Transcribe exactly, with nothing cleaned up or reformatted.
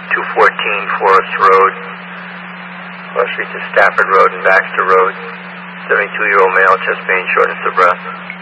two fourteen Forest Road, cross street to Stafford Road and Baxter Road. seventy-two-year-old male, chest pain, shortness of breath.